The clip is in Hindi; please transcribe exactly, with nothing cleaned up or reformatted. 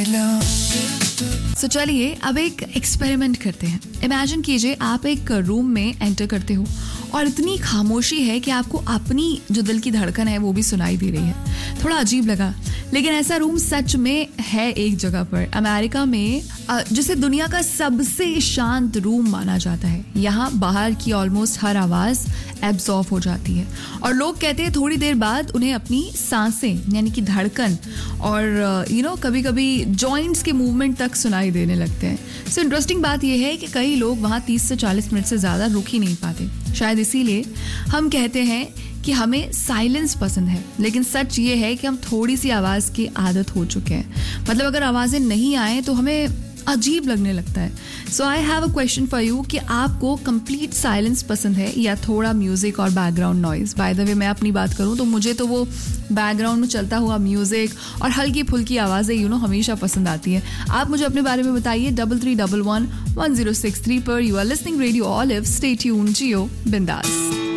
सो so, चलिए अब एक एक्सपेरिमेंट करते हैं. इमेजिन कीजिए आप एक रूम में एंटर करते हो और इतनी खामोशी है कि आपको अपनी जो दिल की धड़कन है वो भी सुनाई दे रही है. थोड़ा अजीब लगा, लेकिन ऐसा रूम सच में है एक जगह पर, अमेरिका में, जिसे दुनिया का सबसे शांत रूम माना जाता है. यहाँ बाहर की ऑलमोस्ट हर आवाज़ एब्जॉर्ब हो जाती है और लोग कहते हैं थोड़ी देर बाद उन्हें अपनी सांसें यानी कि धड़कन और यू नो कभी कभी जॉइंट्स के मूवमेंट तक सुनाई देने लगते हैं. सो so, इंटरेस्टिंग बात यह है कि कई लोग वहाँ तीस से चालीस मिनट से ज़्यादा रुक ही नहीं पाते. शायद इसीलिए हम कहते हैं कि हमें साइलेंस पसंद है, लेकिन सच ये है कि हम थोड़ी सी आवाज़ की आदत हो चुके हैं. मतलब अगर आवाज़ें नहीं आए तो हमें अजीब लगने लगता है. सो I have a question for you कि आपको कंप्लीट साइलेंस पसंद है या थोड़ा म्यूज़िक और background noise. By the way मैं अपनी बात करूँ तो मुझे तो वो बैकग्राउंड में चलता हुआ म्यूज़िक और हल्की फुल्की आवाज़ें यू नो हमेशा पसंद आती हैं. आप मुझे अपने बारे में बताइए. Double three double one one zero six three पर. You are listening radio olive. Stay tuned, जियो बिंदास.